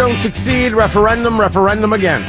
don't succeed, referendum again.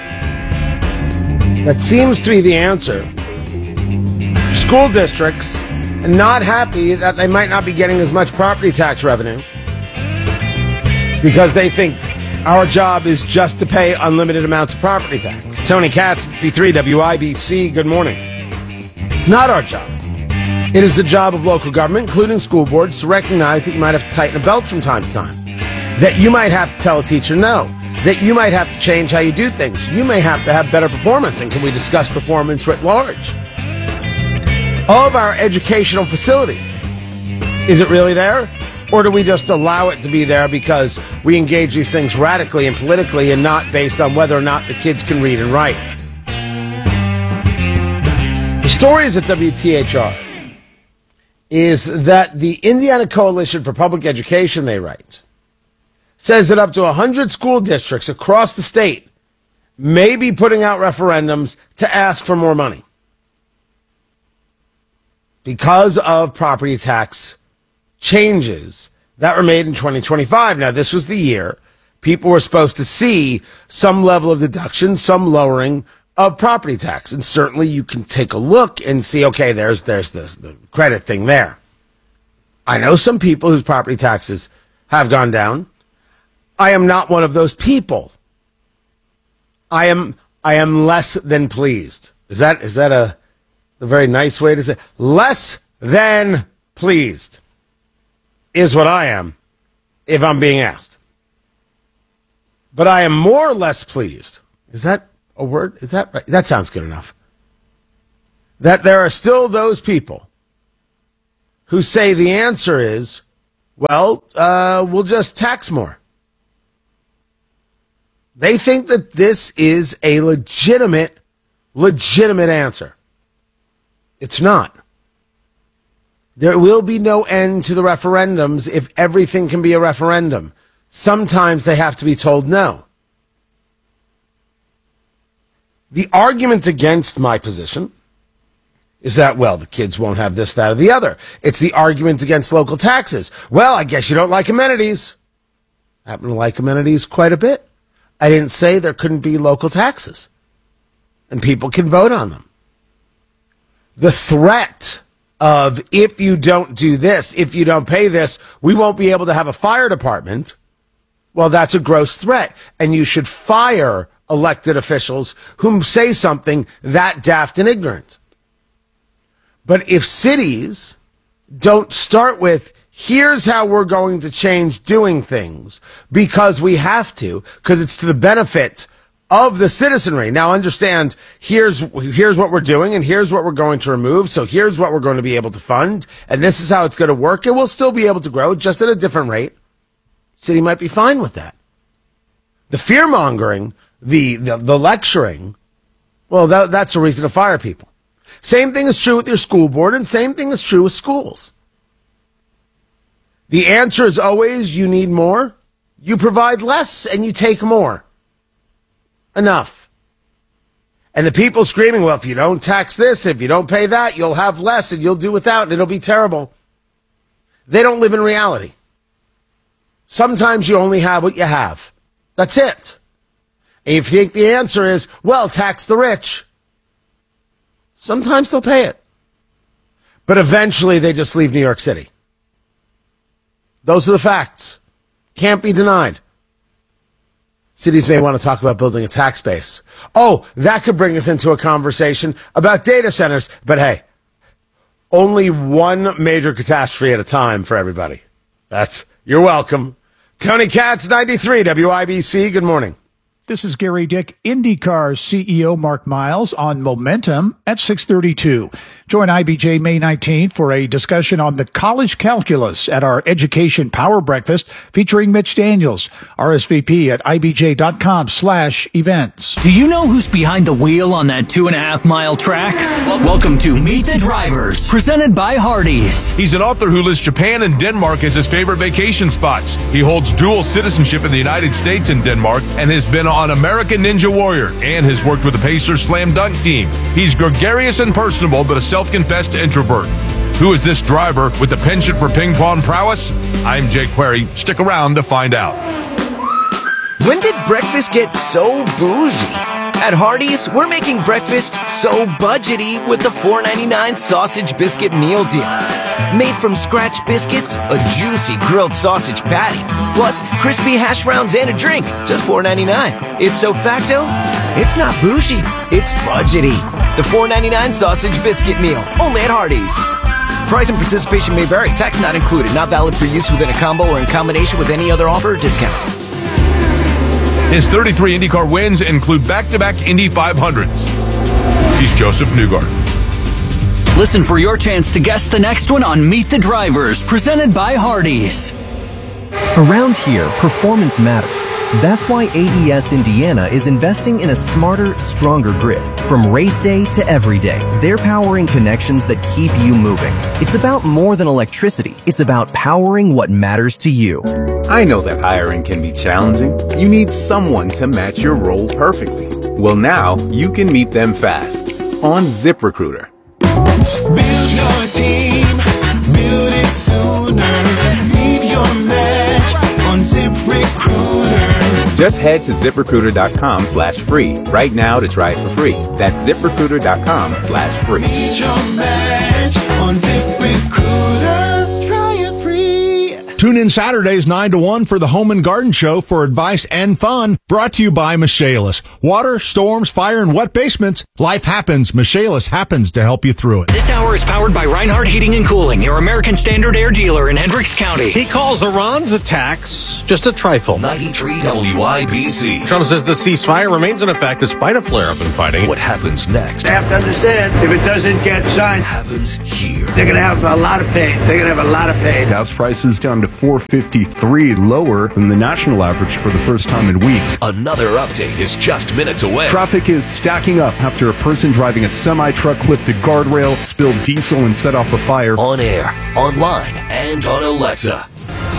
That seems to be the answer. School districts not happy that they might not be getting as much property tax revenue because they think our job is just to pay unlimited amounts of property tax. Tony Katz, B3 WIBC, good morning. It's not our job. It is the job of local government, including school boards, to recognize that you might have to tighten a belt from time to time, that you might have to tell a teacher no, that you might have to change how you do things. You may have to have better performance, and can we discuss performance writ large? Of our educational facilities, is it really there? Or do we just allow it to be there because we engage these things radically and politically and not based on whether or not the kids can read and write? The stories at WTHR is that the Indiana Coalition for Public Education, they write, says that up to 100 school districts across the state may be putting out referendums to ask for more money because of property tax changes that were made in 2025. Now, this was the year people were supposed to see some level of deduction, some lowering of property tax. And certainly you can take a look and see, okay, there's the credit thing there. I know some people whose property taxes have gone down. I am not one of those people. I am less than pleased. Is that a very nice way to say it? Less than pleased is what I am if I'm being asked. But I am more or less pleased. Is that a word? Is that right? That sounds good enough. That there are still those people who say the answer is, well, we'll just tax more. They think that this is a legitimate answer. It's not. There will be no end to the referendums if everything can be a referendum. Sometimes they have to be told no. The argument against my position is that, well, the kids won't have this, that, or the other. It's the argument against local taxes. Well, I guess you don't like amenities. I happen to like amenities quite a bit. I didn't say there couldn't be local taxes, and people can vote on them. The threat of if you don't do this, if you don't pay this, we won't be able to have a fire department. Well, that's a gross threat, and you should fire elected officials whom say something that daft and ignorant. But if cities don't start with, here's how we're going to change doing things because we have to, because it's to the benefit of the citizenry. Now understand, here's what we're doing and here's what we're going to remove. So here's what we're going to be able to fund. And this is how it's going to work. And we'll still be able to grow just at a different rate. City might be fine with that. The fear mongering, the lecturing, well, that's a reason to fire people. Same thing is true with your school board and same thing is true with schools. The answer is always you need more. You provide less and you take more. Enough. And the people screaming, well, if you don't tax this, if you don't pay that, you'll have less and you'll do without and it'll be terrible. They don't live in reality. Sometimes you only have what you have. That's it. And if you think the answer is, well, tax the rich, sometimes they'll pay it. But eventually they just leave New York City. Those are the facts. Can't be denied. Cities may want to talk about building a tax base. Oh, that could bring us into a conversation about data centers. But hey, only one major catastrophe at a time for everybody. You're welcome. Tony Katz, 93 WIBC. Good morning. This is Gary Dick, IndyCar's CEO Mark Miles on Momentum at 6:32. Join IBJ May 19th for a discussion on the college calculus at our Education Power Breakfast featuring Mitch Daniels, RSVP at ibj.com/events. Do you know who's behind the wheel on that 2.5-mile track? Well, welcome to Meet the Drivers, presented by Hardee's. He's an author who lists Japan and Denmark as his favorite vacation spots. He holds dual citizenship in the United States and Denmark and has been on American Ninja Warrior and has worked with the Pacers Slam Dunk team. He's gregarious and personable, but a self-confessed introvert. Who is this driver with the penchant for ping pong prowess? I'm Jake Query. Stick around to find out. When did breakfast get so bougie? At Hardee's, we're making breakfast so budgety with the $4.99 sausage biscuit meal deal. Made from scratch biscuits, a juicy grilled sausage patty, plus crispy hash browns and a drink, just $4.99. Ipso facto, it's not bougie, it's budgety. The $4.99 sausage biscuit meal, only at Hardee's. Price and participation may vary. Tax not included. Not valid for use within a combo or in combination with any other offer or discount. His 33 IndyCar wins include back-to-back Indy 500s. He's Joseph Newgarden. Listen for your chance to guess the next one on Meet the Drivers, presented by Hardee's. Around here, performance matters. That's why AES Indiana is investing in a smarter, stronger grid. From race day to every day, they're powering connections that keep you moving. It's about more than electricity. It's about powering what matters to you. I know that hiring can be challenging. You need someone to match your role perfectly. Well, now you can meet them fast on ZipRecruiter. Build your team, build it sooner. Meet your match on ZipRecruiter. Just head to ZipRecruiter.com/free right now to try it for free. That's ZipRecruiter.com/free. Meet your match on ZipRecruiter. Try it free. Tune in Saturdays 9 to 1 for the Home and Garden Show for advice and fun. Brought to you by Michaelis. Water, storms, fire, and wet basements. Life happens. Michaelis happens to help you through it. This hour is powered by Reinhardt Heating and Cooling, your American Standard Air dealer in Hendricks County. He calls Iran's attacks just a trifle. 93 WIBC. Trump says the ceasefire remains in effect despite a flare-up in fighting. What happens next? They have to understand, if it doesn't get signed, happens here. They're going to have a lot of pain. They're going to have a lot of pain. Gas prices down to $4.53, lower than the national average for the first time in weeks. Another update is just minutes away. Traffic is stacking up after a person driving a semi-truck clipped a guardrail, spilled diesel, and set off a fire. On air, online, and on Alexa.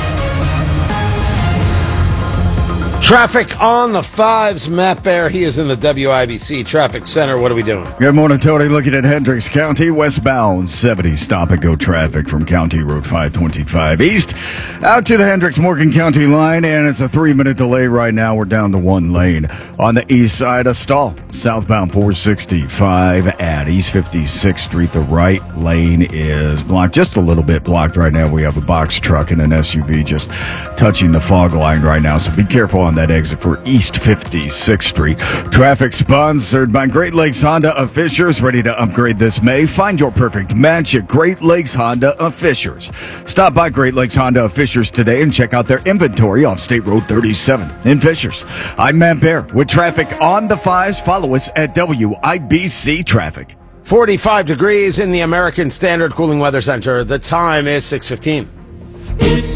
Traffic on the fives. Matt Bear, he is in the WIBC Traffic Center. What are we doing? Good morning, Tony. Looking at Hendricks County, westbound 70 stop-and-go traffic from County Road 525 East out to the Hendricks-Morgan County line, and it's a 3-minute delay right now. We're down to one lane. On the east side, a stall. Southbound 465 at East 56th Street. The right lane is blocked, just a little bit blocked right now. We have a box truck and an SUV just touching the fog line right now, so be careful on that exit for East 56th Street. Traffic sponsored by Great Lakes Honda of Fishers, ready to upgrade this May. Find your perfect match at Great Lakes Honda of Fishers. Stop by Great Lakes Honda of Fishers today and check out their inventory off State Road 37 in Fishers. I'm Matt Bear with traffic on the fives. Follow us at WIBC Traffic. 45 degrees in the American Standard Cooling Weather Center. The time is 6:15. It's